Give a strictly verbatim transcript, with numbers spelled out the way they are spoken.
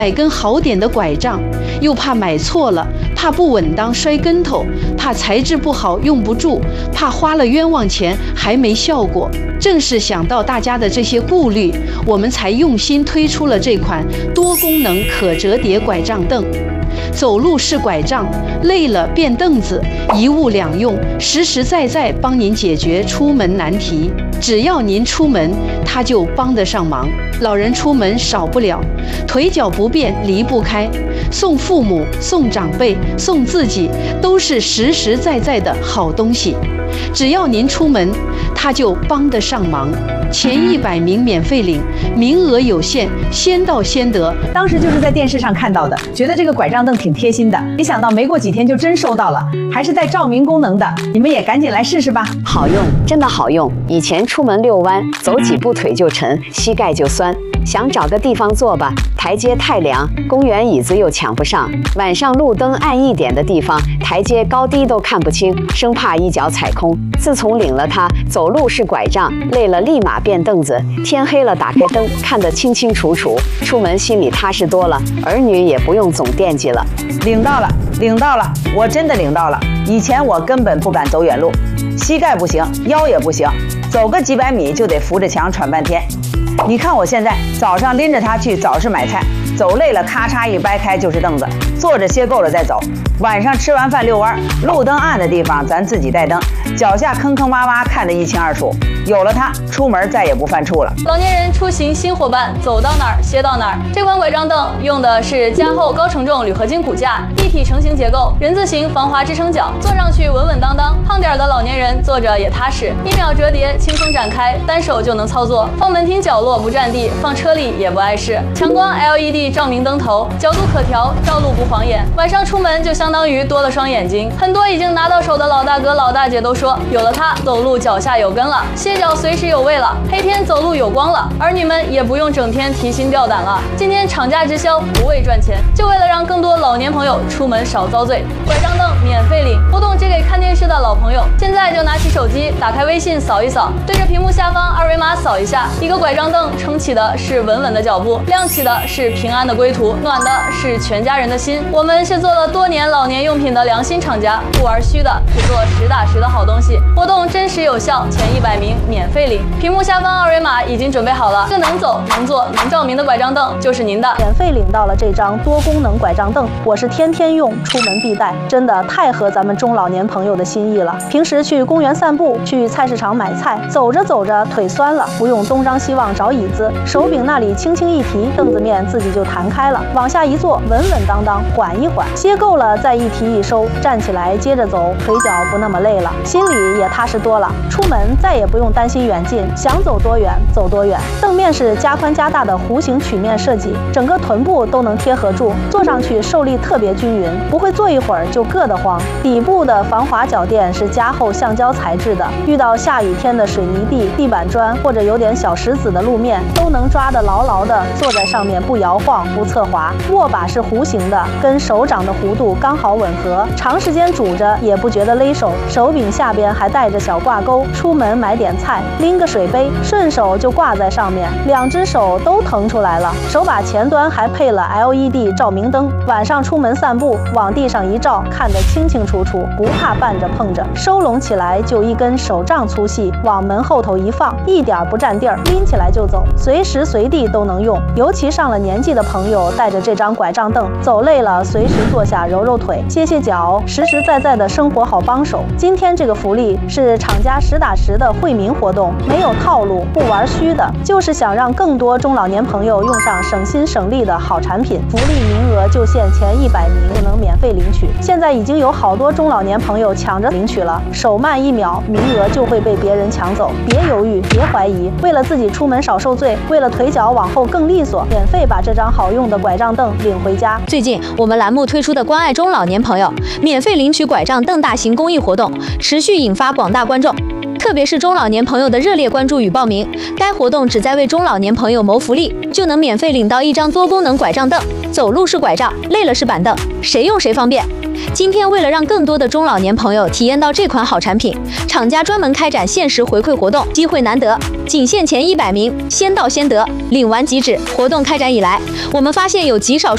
买根好点的拐杖，又怕买错了，怕不稳当摔跟头，怕材质不好用不住，怕花了冤枉钱还没效果。正是想到大家的这些顾虑，我们才用心推出了这款多功能可折叠拐杖凳。走路是拐杖，累了变凳子，一物两用，实实在在帮您解决出门难题。只要您出门，它就帮得上忙。老人出门少不了，腿脚不便离不开，送父母、送长辈、送自己，都是实实在在的好东西。只要您出门，它就帮得上忙。前一百名免费领，名额有限，先到先得。 当时就是在电视上看到的，觉得这个拐杖凳挺贴心的，没想到没过几天就真收到了，还是带照明功能的。你们也赶紧来试试吧， 好用，真的好用。以前出门遛弯，走几步腿就沉，膝盖就酸。想找个地方坐吧，台阶太凉，公园椅子又抢不上。晚上路灯暗一点的地方，台阶高低都看不清，生怕一脚踩空。自从领了它，走路是拐杖，累了立马变凳子，天黑了打开灯，看得清清楚楚，出门心里踏实多了，儿女也不用总惦记了。 领到了，领到了，我真的领到了。以前我根本不敢走远路，膝盖不行，腰也不行，走个几百米就得扶着墙喘半天。你看我现在早上拎着它去早市买菜，走累了咔嚓一掰开就是凳子，坐着歇够了再走。晚上吃完饭遛弯，路灯暗的地方咱自己带灯，脚下坑坑洼洼看得一清二楚。有了它，出门再也不犯怵了。 老年人出行新伙伴，走到哪儿歇到哪儿。这款拐杖凳用的是加厚高承重铝合金骨架，一体成型结构，人字形防滑支撑脚，坐上去稳稳当当。胖点的老年人坐着也踏实，一秒折叠，轻松展开，单手就能操作。放门厅角落不占地，放车里也不碍事。强光 L E D 照明灯头，角度可调，照路不晃眼。晚上出门就相当于多了双眼睛。很多已经拿到手的老大哥老大姐都说，有了它，走路脚下有根了，歇脚随时有位了，黑天走路有光了。儿女们也不用整天提心吊胆了。今天厂家直销，不为赚钱，就为了让更多老年朋友出门少遭罪。拐杖凳免费领，活动只给看电视的老朋友。现在就拿起手机，打开微信扫一扫，对着屏幕下方二维码扫一下，一个拐杖凳撑起的是稳稳的脚步，亮起的是平安的归途，暖的是全家人的心。我们是做了多年老年用品的良心厂家，不玩虚的，只做实打实的好东西。活动真实有效，前一百名免费领。屏幕下方二维码已经准备好了，这能走能坐能照明的拐杖凳就是您的。 免费领到了这张多功能拐杖凳，我是天天用，出门必带，真的太合咱们中老年朋友的心意了。平时去公园散步，去菜市场买菜，走着走着腿酸了，不用东张西望找椅子，手柄那里轻轻一提，凳子面自己就弹开了，往下一坐，稳稳当当，缓一缓，歇够了再一提一收，站起来接着走，腿脚不那么累了，心里也踏实多了。出门再也不用担心远近，想走多远走多远。凳面是加宽加大的弧形曲面设计，整个臀部都能贴合住，坐上去受力特别均匀，不会坐一会儿就硌得慌。底部的防滑脚垫是加厚橡胶材质的，遇到下雨天的水泥地、地板砖或者有点小石子的路面，都能抓得牢牢的，坐在上面不摇晃不侧滑。握把是弧形的，跟手掌的弧度刚好吻合，长时间拄着也不觉得勒手。手柄下边还带着小挂钩，出门买点菜，拎个水杯，顺手就挂在上面，两只手都腾出来了。手把前端还配了 L E D 照明灯，晚上出门散步，往地上一照，看得清清楚楚，不怕绊着碰着。收拢起来就一根手杖粗细，往门后头一放，一点不占地儿，拎起来就走，随时随地都能用。尤其上了年纪的朋友，带着这张拐杖凳，走累了随时坐下揉揉腿，歇歇脚，实实在在的生活好帮手。今天这个福利是厂家实打实的惠民活动，没有套路，不玩虚的，就是想让更多中老年朋友用上省心省力的好产品。福利名额就限前一百名，就能免费领取。现在已经有好多中老年朋友抢着领取了，手慢一秒，名额就会被别人抢走。别犹豫，别怀疑，为了自己出门少受罪，为了腿脚往后更利索，免费把这张好用的拐杖凳领回家。 最近我们栏目推出的关爱中老年朋友免费领取拐杖凳大型公益活动，持续引发广大观众特别是中老年朋友的热烈关注与报名。该活动旨在为中老年朋友谋福利，就能免费领到一张多功能拐杖凳，走路是拐杖，累了是板凳，谁用谁方便。今天为了让更多的中老年朋友体验到这款好产品，厂家专门开展限时回馈活动，机会难得，仅限前一百名，先到先得，领完即止。活动开展以来，我们发现有极少数